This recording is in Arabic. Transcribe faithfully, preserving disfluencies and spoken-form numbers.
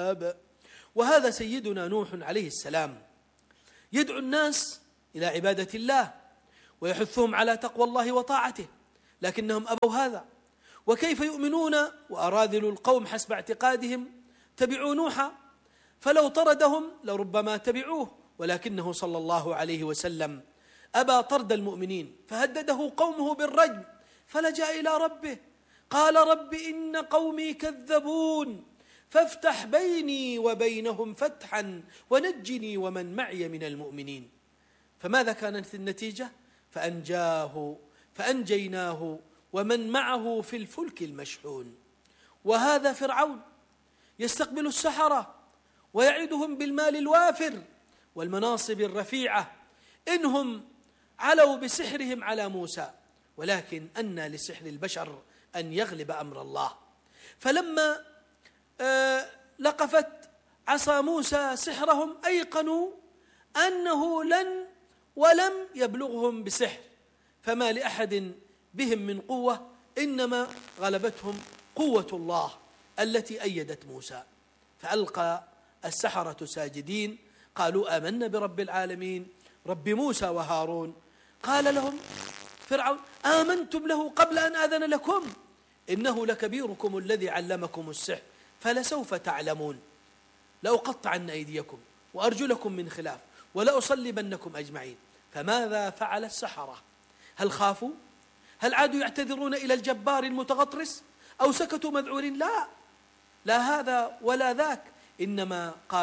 الكتاب. وهذا سيدنا نوح عليه السلام يدعو الناس إلى عبادة الله ويحثهم على تقوى الله وطاعته، لكنهم أبوا هذا. وكيف يؤمنون وأراذل القوم حسب اعتقادهم تبعوا نوحا، فلو طردهم لربما تبعوه، ولكنه صلى الله عليه وسلم أبى طرد المؤمنين، فهدده قومه بالرجم، فلجأ إلى ربه قال رب إن قومي كذبون فافتح بيني وبينهم فتحا ونجني ومن معي من المؤمنين. فماذا كانت النتيجة؟ فأنجاه فأنجيناه ومن معه في الفلك المشحون. وهذا فرعون يستقبل السحرة ويعدهم بالمال الوافر والمناصب الرفيعة إنهم علوا بسحرهم على موسى، ولكن أنى لسحر البشر أن يغلب أمر الله. فلما آه لقفت عصا موسى سحرهم أيقنوا أنه لن ولم يبلغهم بسحر، فما لأحد بهم من قوة، إنما غلبتهم قوة الله التي أيدت موسى. فألقى السحرة ساجدين قالوا آمنا برب العالمين رب موسى وهارون. قال لهم فرعون آمنتم له قبل أن آذن لكم إنه لكبيركم الذي علمكم السحر فلسوف تعلمون لأقطعن أيديكم وأرجلكم من خلاف ولأصلبنكم أجمعين. فماذا فعل السحرة؟ هل خافوا؟ هل عادوا يعتذرون إلى الجبار المتغطرس أو سكتوا مذعورين؟ لا لا هذا ولا ذاك، إنما قال